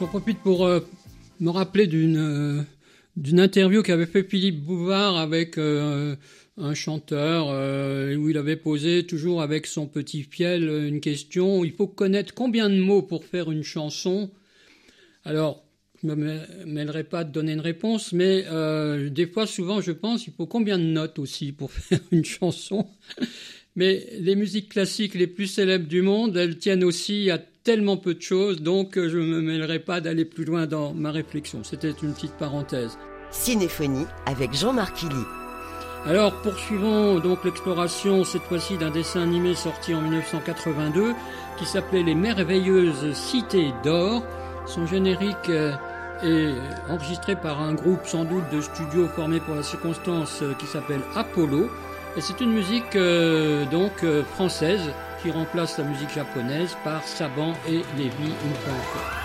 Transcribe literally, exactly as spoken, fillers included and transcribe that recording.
J'en profite pour euh, me rappeler d'une euh, d'une interview qu'avait fait Philippe Bouvard avec euh, un chanteur euh, où il avait posé toujours avec son petit fiel une question. Il faut connaître combien de mots pour faire une chanson. Alors, je ne me mêlerai pas de donner une réponse, mais euh, des fois, souvent, je pense, il faut combien de notes aussi pour faire une chanson. Mais les musiques classiques les plus célèbres du monde, elles tiennent aussi à tellement peu de choses, donc je ne me mêlerai pas d'aller plus loin dans ma réflexion. C'était une petite parenthèse. Cinéphonie avec Jean-Marc Killy. Alors, poursuivons donc l'exploration, cette fois-ci d'un dessin animé sorti en dix-neuf cent quatre-vingt-deux, qui s'appelait Les Merveilleuses Cités d'Or. Son générique euh, est enregistré par un groupe sans doute de studio formé pour la circonstance euh, qui s'appelle Apollo. Et c'est une musique euh, donc euh, française qui remplace la musique japonaise par Saban et Lévy une fois encore.